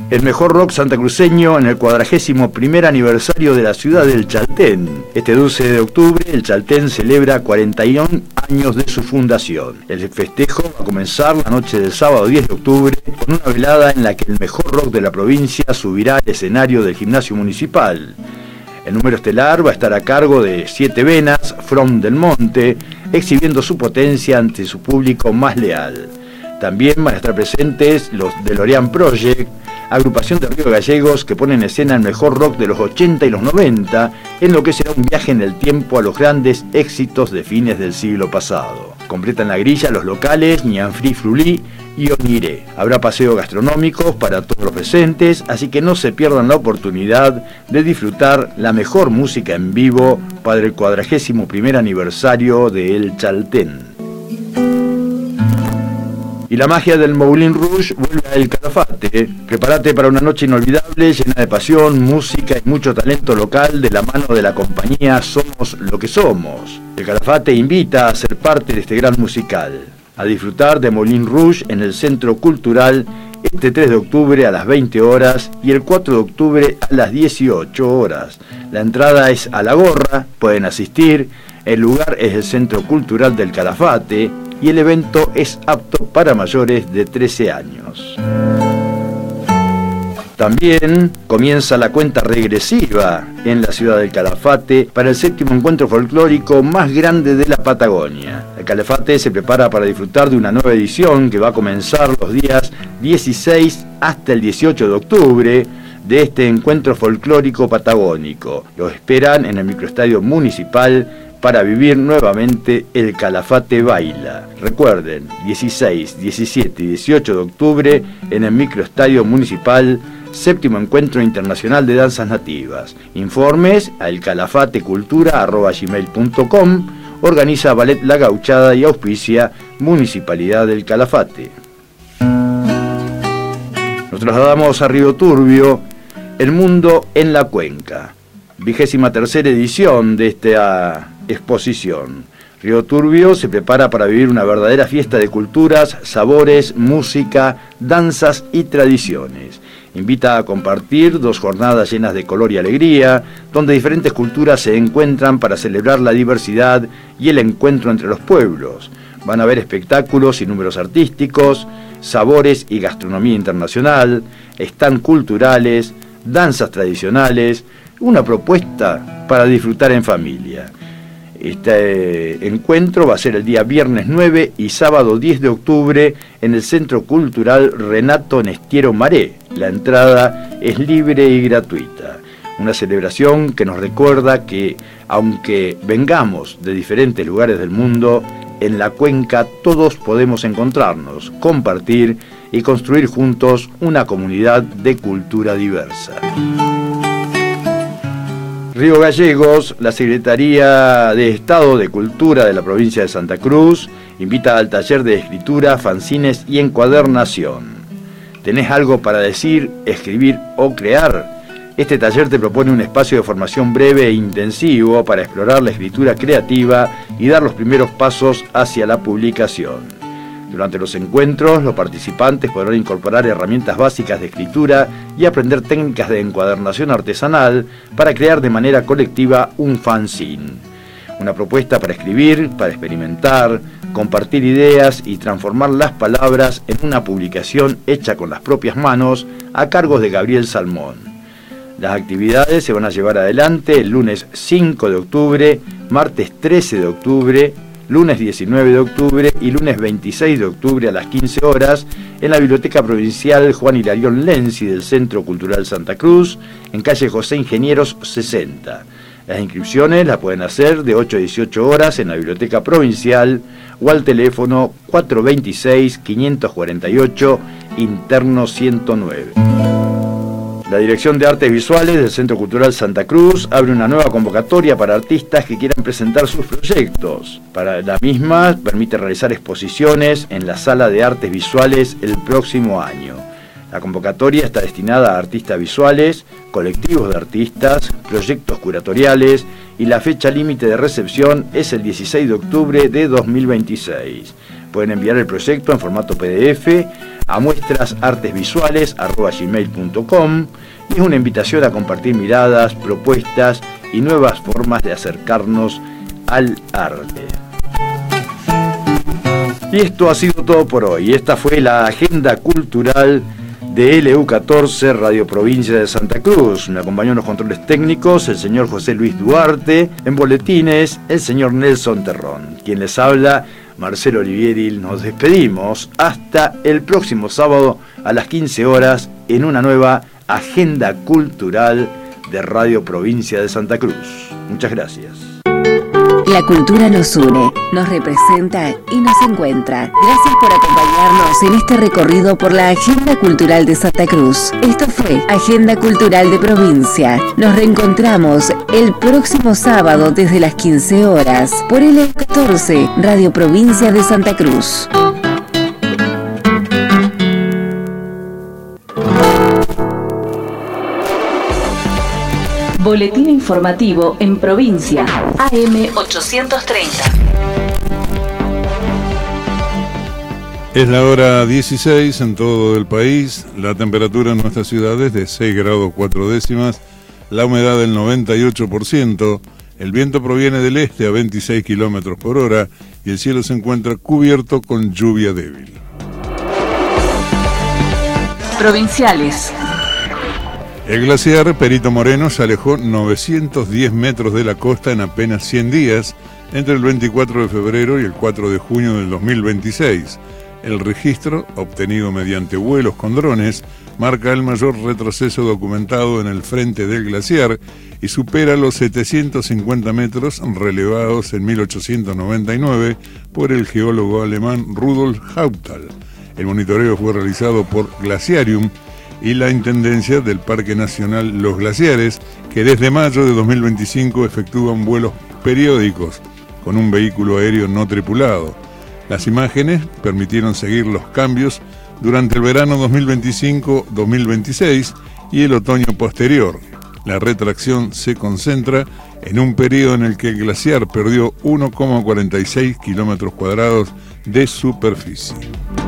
El mejor rock santacruceño en el 41º aniversario de la ciudad del Chaltén. Este 12 de octubre, el Chaltén celebra 41 años de su fundación. El festejo va a comenzar la noche del sábado 10 de octubre con una velada en la que el mejor rock de la provincia subirá al escenario del gimnasio municipal. El número estelar va a estar a cargo de Siete Venas, From del Monte, exhibiendo su potencia ante su público más leal. También van a estar presentes los DeLorean Project, agrupación de Río Gallegos que pone en escena el mejor rock de los 80 y los 90, en lo que será un viaje en el tiempo a los grandes éxitos de fines del siglo pasado. Completan la grilla los locales Ñanfri Frulí y Oniré. Habrá paseos gastronómicos para todos los presentes, así que no se pierdan la oportunidad de disfrutar la mejor música en vivo para el 41º aniversario de El Chaltén. Y la magia del Moulin Rouge vuelve a El Calafate. Prepárate para una noche inolvidable, llena de pasión, música y mucho talento local de la mano de la compañía Somos lo que Somos. El Calafate invita a ser parte de este gran musical, a disfrutar de Moulin Rouge en el Centro Cultural este 3 de octubre a las 20 horas y el 4 de octubre a las 18 horas. La entrada es a la gorra, pueden asistir, el lugar es el Centro Cultural del Calafate y el evento es apto para mayores de 13 años. También comienza la cuenta regresiva en la ciudad del Calafate para el 7º encuentro folclórico más grande de la Patagonia. El Calafate se prepara para disfrutar de una nueva edición que va a comenzar los días 16 hasta el 18 de octubre de este encuentro folclórico patagónico. Lo esperan en el microestadio municipal para vivir nuevamente el Calafate Baila. Recuerden, 16, 17 y 18 de octubre en el microestadio municipal, 7º Encuentro Internacional de Danzas Nativas. Informes a elcalafatecultura@gmail.com. Organiza Ballet La Gauchada y auspicia Municipalidad del Calafate. Nos trasladamos a Río Turbio, El Mundo en la Cuenca. 23ª edición de esta exposición. Río Turbio se prepara para vivir una verdadera fiesta de culturas, sabores, música, danzas y tradiciones. Invita a compartir 2 jornadas llenas de color y alegría, donde diferentes culturas se encuentran para celebrar la diversidad y el encuentro entre los pueblos. Van a haber espectáculos y números artísticos, sabores y gastronomía internacional, stand culturales, danzas tradicionales, una propuesta para disfrutar en familia. Este encuentro va a ser el día viernes 9 y sábado 10 de octubre en el Centro Cultural Renato Nestiero Maré. La entrada es libre y gratuita. Una celebración que nos recuerda que, aunque vengamos de diferentes lugares del mundo, en la cuenca todos podemos encontrarnos, compartir y construir juntos una comunidad de cultura diversa. Río Gallegos, la Secretaría de Estado de Cultura de la provincia de Santa Cruz, invita al taller de escritura, fanzines y encuadernación. ¿Tenés algo para decir, escribir o crear? Este taller te propone un espacio de formación breve e intensivo para explorar la escritura creativa y dar los primeros pasos hacia la publicación. Durante los encuentros, los participantes podrán incorporar herramientas básicas de escritura y aprender técnicas de encuadernación artesanal para crear de manera colectiva un fanzine. Una propuesta para escribir, para experimentar, compartir ideas y transformar las palabras en una publicación hecha con las propias manos a cargo de Gabriel Salmón. Las actividades se van a llevar adelante el lunes 5 de octubre, martes 13 de octubre, lunes 19 de octubre y lunes 26 de octubre a las 15 horas en la Biblioteca Provincial Juan Hilarión Lenzi del Centro Cultural Santa Cruz, en calle José Ingenieros 60. Las inscripciones las pueden hacer de 8 a 18 horas en la Biblioteca Provincial o al teléfono 426-548, interno 109. La Dirección de Artes Visuales del Centro Cultural Santa Cruz abre una nueva convocatoria para artistas que quieran presentar sus proyectos. Para la misma, permite realizar exposiciones en la Sala de Artes Visuales el próximo año. La convocatoria está destinada a artistas visuales, colectivos de artistas, proyectos curatoriales y la fecha límite de recepción es el 16 de octubre de 2026. Pueden enviar el proyecto en formato PDF a muestrasartesvisuales@gmail.com y es una invitación a compartir miradas, propuestas y nuevas formas de acercarnos al arte. Y esto ha sido todo por hoy. Esta fue la agenda cultural de LU14 Radio Provincia de Santa Cruz. Me acompañó en los controles técnicos el señor José Luis Duarte, en boletines el señor Nelson Terrón. Quien les habla, Marcelo Olivieri. Nos despedimos hasta el próximo sábado a las 15 horas en una nueva agenda cultural de Radio Provincia de Santa Cruz. Muchas gracias. La cultura nos une, nos representa y nos encuentra. Gracias por acompañarnos en este recorrido por la Agenda Cultural de Santa Cruz. Esto fue Agenda Cultural de Provincia. Nos reencontramos el próximo sábado desde las 15 horas por LU14 Radio Provincia de Santa Cruz. Boletín informativo en provincia, AM 830. Es la hora 16 en todo el país. La temperatura en nuestras ciudades de 6 grados 4 décimas. La humedad del 98%. El viento proviene del este a 26 kilómetros por hora y el cielo se encuentra cubierto con lluvia débil. Provinciales. El glaciar Perito Moreno se alejó 910 metros de la costa en apenas 100 días, entre el 24 de febrero y el 4 de junio del 2026. El registro, obtenido mediante vuelos con drones, marca el mayor retroceso documentado en el frente del glaciar y supera los 750 metros relevados en 1899 por el geólogo alemán Rudolf Hauptal. El monitoreo fue realizado por Glaciarium y la Intendencia del Parque Nacional Los Glaciares, que desde mayo de 2025 efectúan vuelos periódicos con un vehículo aéreo no tripulado. Las imágenes permitieron seguir los cambios durante el verano 2025-2026 y el otoño posterior. La retracción se concentra en un periodo en el que el glaciar perdió 1,46 kilómetros cuadrados de superficie.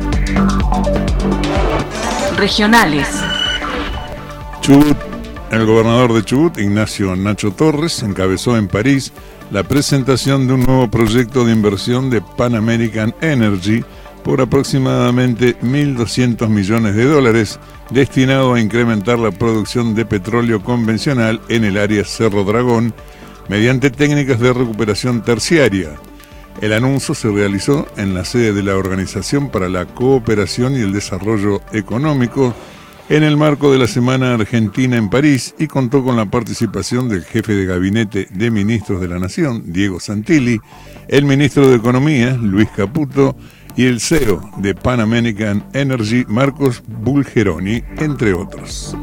Regionales. Chubut. El gobernador de Chubut, Ignacio Nacho Torres, encabezó en París la presentación de un nuevo proyecto de inversión de Pan American Energy por aproximadamente 1.200 millones de dólares, destinado a incrementar la producción de petróleo convencional en el área Cerro Dragón mediante técnicas de recuperación terciaria. El anuncio se realizó en la sede de la Organización para la Cooperación y el Desarrollo Económico en el marco de la Semana Argentina en París y contó con la participación del jefe de gabinete de ministros de la Nación, Diego Santilli, el ministro de Economía, Luis Caputo, y el CEO de Pan American Energy, Marcos Bulgeroni, entre otros.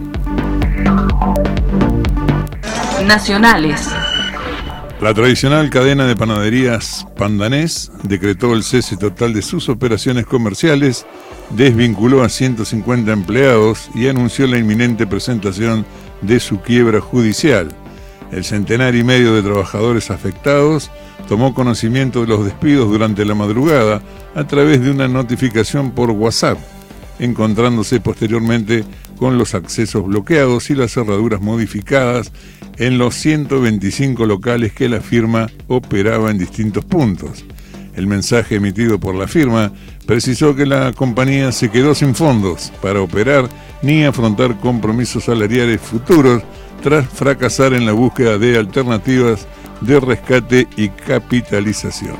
Nacionales. La tradicional cadena de panaderías Pandanés decretó el cese total de sus operaciones comerciales, desvinculó a 150 empleados y anunció la inminente presentación de su quiebra judicial. El 1,5 de trabajadores afectados tomó conocimiento de los despidos durante la madrugada a través de una notificación por WhatsApp, encontrándose posteriormente con los accesos bloqueados y las cerraduras modificadas en los 125 locales que la firma operaba en distintos puntos. El mensaje emitido por la firma precisó que la compañía se quedó sin fondos para operar ni afrontar compromisos salariales futuros tras fracasar en la búsqueda de alternativas de rescate y capitalización.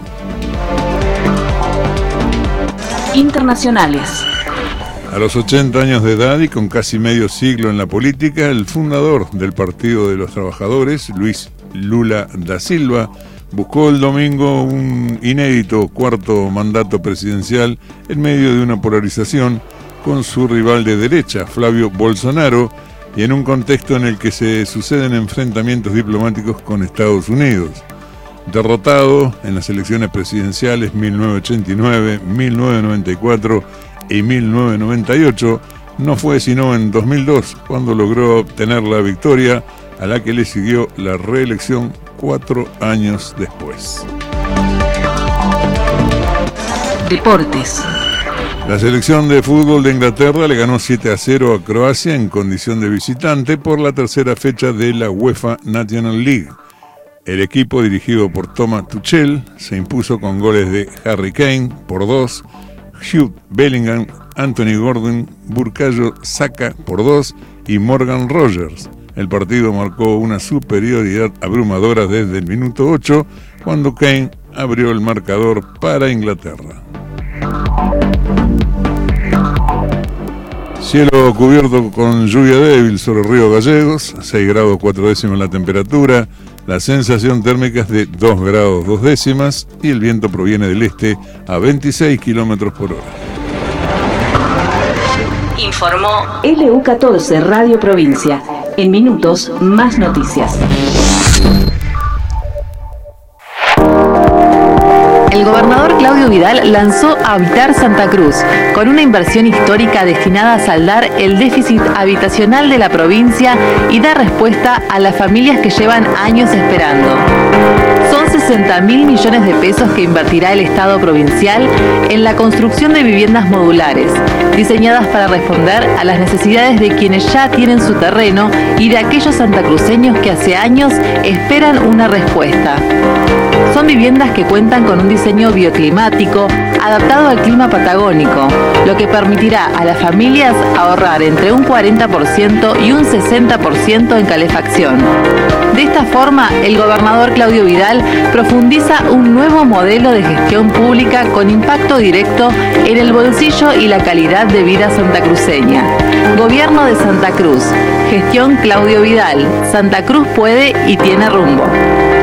Internacionales. A los 80 años de edad y con casi medio siglo en la política, el fundador del Partido de los Trabajadores, Luis Lula da Silva, buscó el domingo un inédito cuarto mandato presidencial en medio de una polarización con su rival de derecha, Flavio Bolsonaro, y en un contexto en el que se suceden enfrentamientos diplomáticos con Estados Unidos. Derrotado en las elecciones presidenciales 1989, 1994 y 1998, no fue sino en 2002 cuando logró obtener la victoria, a la que le siguió la reelección 4 años después. Deportes. La selección de fútbol de Inglaterra le ganó 7-0 a Croacia en condición de visitante por la tercera fecha de la UEFA National League. El equipo, dirigido por Thomas Tuchel, se impuso con goles de Harry Kane por 2, Jude Bellingham, Anthony Gordon, Bukayo Saka por 2 y Morgan Rogers. El partido marcó una superioridad abrumadora desde el minuto 8, cuando Kane abrió el marcador para Inglaterra. Cielo cubierto con lluvia débil sobre Río Gallegos, 6 grados 4 décimas la temperatura, la sensación térmica es de 2 grados 2 décimas y el viento proviene del este a 26 kilómetros por hora. Informó LU14 Radio Provincia. En minutos, más noticias. El gobernador Claudio Vidal lanzó Habitar Santa Cruz, con una inversión histórica destinada a saldar el déficit habitacional de la provincia y dar respuesta a las familias que llevan años esperando. Son 60.000 millones de pesos que invertirá el Estado provincial en la construcción de viviendas modulares, diseñadas para responder a las necesidades de quienes ya tienen su terreno y de aquellos santacruceños que hace años esperan una respuesta. Son viviendas que cuentan con un diseño bioclimático adaptado al clima patagónico, lo que permitirá a las familias ahorrar entre un 40% y un 60% en calefacción. De esta forma, el gobernador Claudio Vidal profundiza un nuevo modelo de gestión pública con impacto directo en el bolsillo y la calidad de vida santacruceña. Gobierno de Santa Cruz. Gestión Claudio Vidal. Santa Cruz puede y tiene rumbo.